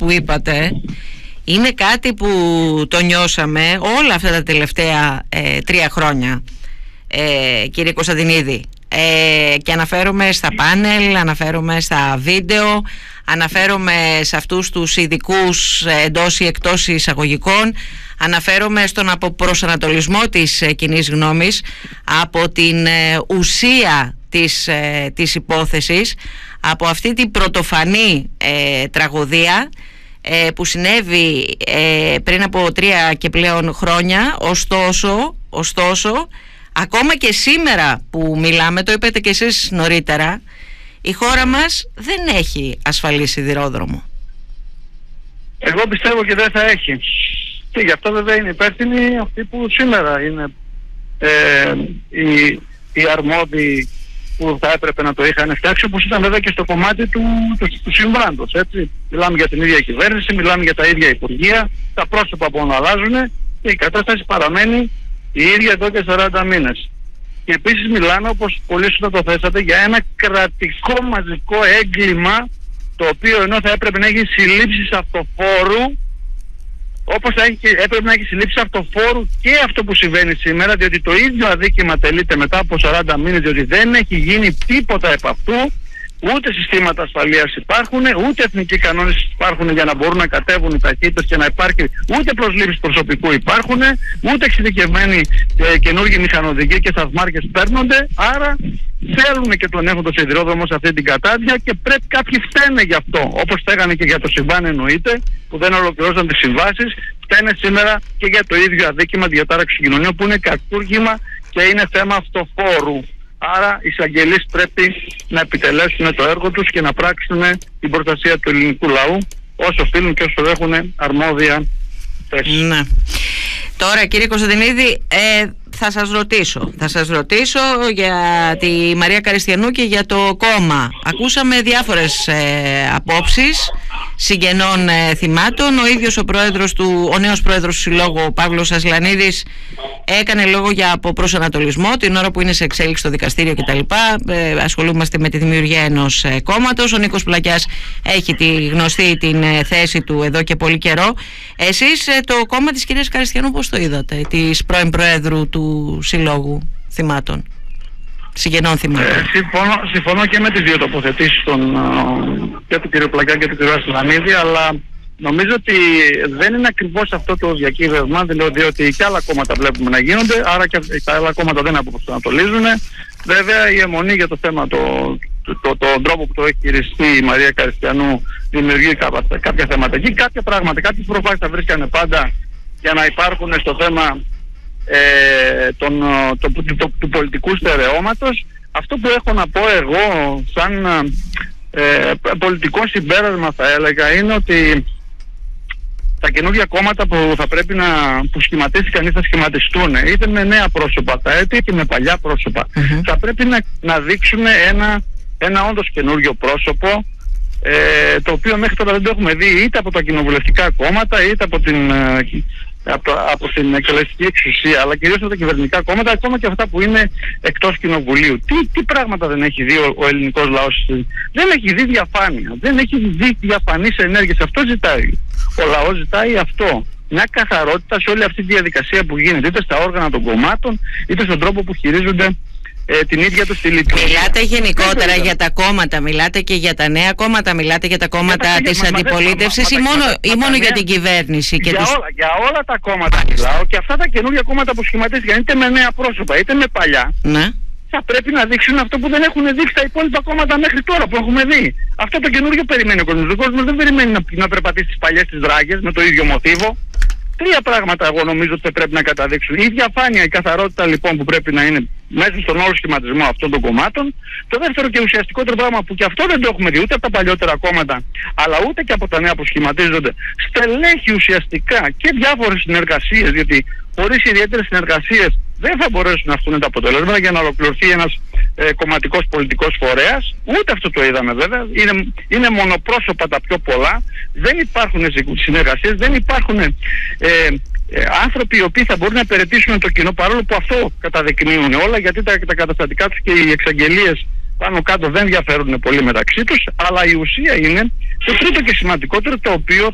που είπατε είναι κάτι που το νιώσαμε όλα αυτά τα τελευταία 3 χρόνια, κύριε Κωνσταντινίδη. Και αναφέρομαι στα πάνελ, αναφέρομαι στα βίντεο, αναφέρομαι σε αυτούς τους ειδικούς εντός ή εκτός εισαγωγικών, αναφέρομαι στον αποπροσανατολισμό της κοινής γνώμης από την ουσία της υπόθεσης, από αυτή την πρωτοφανή τραγωδία που συνέβη πριν από 3 και πλέον χρόνια. Ωστόσο, ακόμα και σήμερα που μιλάμε, το είπατε και εσείς νωρίτερα, η χώρα μας δεν έχει ασφαλή σιδηρόδρομο. Εγώ πιστεύω και δεν θα έχει. Και γι' αυτό βέβαια είναι υπεύθυνοι αυτοί που σήμερα είναι οι αρμόδιοι που θα έπρεπε να το είχαν φτιάξει, όπως ήταν βέβαια και στο κομμάτι του συμβάντος, έτσι. Μιλάμε για την ίδια κυβέρνηση, μιλάμε για τα ίδια υπουργεία, τα πρόσωπα που αλλάζουν και η κατάσταση παραμένει η ίδια εδώ και 40 μήνες. Και επίσης μιλάμε, όπως πολύ σωστά το θέσατε, για ένα κρατικό μαζικό έγκλημα, το οποίο ενώ θα έπρεπε να έχει συλλήψεις αυτοφόρου, όπως έπρεπε να έχει συλλήψεις αυτοφόρου και αυτό που συμβαίνει σήμερα, διότι το ίδιο αδίκημα τελείται μετά από 40 μήνες, διότι δεν έχει γίνει τίποτα επ' αυτού, ούτε συστήματα ασφαλείας υπάρχουν, ούτε εθνικοί κανόνες υπάρχουν για να μπορούν να κατέβουν οι ταχύτητες και να υπάρχει, ούτε προσλήψεις προσωπικού υπάρχουν, ούτε εξειδικευμένοι καινούργιοι μηχανοδηγοί και θαυμάρχες παίρνονται. Άρα θέλουν και τον έχουν το σιδηρόδρομο σε αυτή την κατάδια και πρέπει κάποιοι φταίνε γι' αυτό. Όπως στέγανε και για το συμβάν, εννοείται, που δεν ολοκληρώσαν τις συμβάσεις, φταίνε σήμερα και για το ίδιο αδίκημα διατάραξη κοινωνιών, που είναι κακούργημα και είναι θέμα αυτοφόρου. Άρα οι εισαγγελείς πρέπει να επιτελέσουν το έργο τους και να πράξουν την προστασία του ελληνικού λαού όσο οφείλουν και όσο έχουν αρμόδια θέση. Ναι. Τώρα, κύριε Κωνσταντινίδη, θα σας ρωτήσω για τη Μαρία Καριστιανού και για το κόμμα. Ακούσαμε διάφορες απόψεις συγγενών θυμάτων. Ο ίδιος ο νέος πρόεδρος του Συλλόγου, ο Παύλος Ασλανίδης, έκανε λόγο για αποπροσανατολισμό την ώρα που είναι σε εξέλιξη στο δικαστήριο κτλ. Ασχολούμαστε με τη δημιουργία ενός κόμματος. Ο Νίκος Πλακιάς έχει τη γνωστή την θέση του εδώ και πολύ καιρό. Εσείς το κόμμα της κυρίας Καριστιανού πώς το είδατε, της πρώην Προέδρου του Συλλόγου Θυμάτων, Συγγενών Θυμάτων? Συμφωνώ και με τις δύο τοποθετήσεις και του κ. Πλακιά και του κ. Ασλανίδη, αλλά νομίζω ότι δεν είναι ακριβώς αυτό το διακύβευμα, δηλαδή ότι και άλλα κόμματα βλέπουμε να γίνονται, άρα και τα άλλα κόμματα δεν αποπροσανατολίζουν. Βέβαια η αιμονή για το θέμα, τον τρόπο που το έχει χειριστεί η Μαρία Καριστιανού δημιουργεί κάποια θέματα εκεί, κάποια πράγματα, κάποιες προφάσεις θα βρίσκανε πάντα για να υπάρχουν στο θέμα του πολιτικού στερεώματος. Αυτό που έχω να πω εγώ σαν πολιτικό συμπέρασμα, θα έλεγα, είναι ότι τα καινούργια κόμματα που θα πρέπει που σχηματίσει κανείς, θα σχηματιστούν είτε με νέα πρόσωπα είτε με παλιά πρόσωπα. Θα πρέπει να δείξουν ένα όντως καινούργιο πρόσωπο, το οποίο μέχρι τώρα δεν το έχουμε δει είτε από τα κοινοβουλευτικά κόμματα είτε από την εκτελεστική εξουσία, αλλά κυρίως από τα κυβερνητικά κόμματα, ακόμα και αυτά που είναι εκτός κοινοβουλίου. Τι πράγματα δεν έχει δει ο ελληνικός λαός? Δεν έχει δει διαφάνεια, δεν έχει δει διαφανείς ενέργειες. Αυτό ζητάει. Ο λαός ζητάει αυτό. Μια καθαρότητα σε όλη αυτή τη διαδικασία που γίνεται, είτε στα όργανα των κομμάτων, είτε στον τρόπο που χειρίζονται την ίδια τους τη λειτουργία. Μιλάτε γενικότερα για τα κόμματα, μιλάτε και για τα νέα κόμματα, μιλάτε για τα κόμματα της αντιπολίτευσης ή μόνο για την κυβέρνηση? Για όλα τα κόμματα μιλάω, και αυτά τα καινούργια κόμματα που σχηματίστηκαν είτε με νέα πρόσωπα είτε με παλιά, ναι, θα πρέπει να δείξουν αυτό που δεν έχουν δείξει τα υπόλοιπα κόμματα μέχρι τώρα που έχουμε δει. Αυτό το καινούργιο περιμένει ο κόσμος. Ο κόσμος δεν περιμένει να περπατήσει τις παλιές τις δράγες με το ίδιο μοτίβο. 3 πράγματα εγώ νομίζω ότι πρέπει να καταδείξουν. Η διαφάνεια, η καθαρότητα λοιπόν που πρέπει να είναι μέσα στον όλο σχηματισμό αυτών των κομμάτων. Το δεύτερο και ουσιαστικότερο πράγμα, που και αυτό δεν το έχουμε δει ούτε από τα παλιότερα κόμματα αλλά ούτε και από τα νέα που σχηματίζονται, στελέχη ουσιαστικά και διάφορες συνεργασίες, γιατί χωρίς ιδιαίτερες συνεργασίες δεν θα μπορέσουν να έρθουν τα αποτελέσματα για να ολοκληρωθεί ένας κομματικός πολιτικός φορέας. Ούτε αυτό το είδαμε βέβαια. Είναι μονοπρόσωπα τα πιο πολλά. Δεν υπάρχουν συνεργασίες, δεν υπάρχουν άνθρωποι οι οποίοι θα μπορούν να υπηρετήσουν το κοινό, παρόλο που αυτό καταδεικνύουν όλα, γιατί τα καταστατικά τους και οι εξαγγελίες πάνω κάτω δεν διαφέρουν πολύ μεταξύ τους, αλλά η ουσία είναι το τρίτο και σημαντικότερο, το οποίο